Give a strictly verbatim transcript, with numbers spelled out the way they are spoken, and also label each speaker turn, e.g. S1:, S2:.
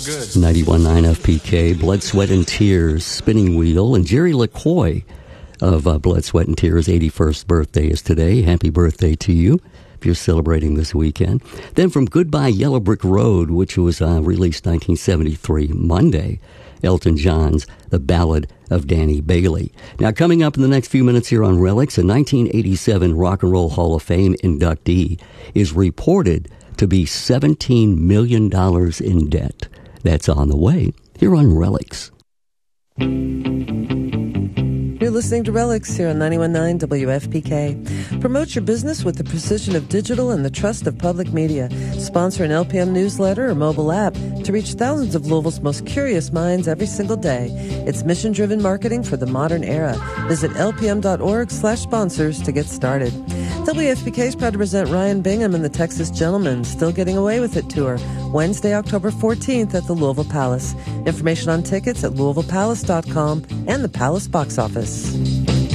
S1: good.
S2: ninety-one point nine F P K, Blood, Sweat, and Tears, Spinning Wheel, and Jerry LaCoy of uh, Blood, Sweat, and Tears' eighty-first birthday is today. Happy birthday to you if you're celebrating this weekend. Then from Goodbye Yellow Brick Road, which was uh, released nineteen seventy-three, Monday, Elton John's The Ballad of Danny Bailey. Now, coming up in the next few minutes here on Relics, a nineteen eighty-seven Rock and Roll Hall of Fame inductee is reported to be seventeen million dollars in debt. That's on the way here on Relics.
S3: You're listening to Relics here on ninety-one point nine W F P K. Promote your business with the precision of digital and the trust of public media. Sponsor an L P M newsletter or mobile app to reach thousands of Louisville's most curious minds every single day. It's mission-driven marketing for the modern era. Visit lpm.org slash sponsors to get started. W F P K is proud to present Ryan Bingham and the Texas Gentlemen Still Getting Away With It tour, Wednesday, October fourteenth at the Louisville Palace. Information on tickets at louisville palace dot com and the Palace box office.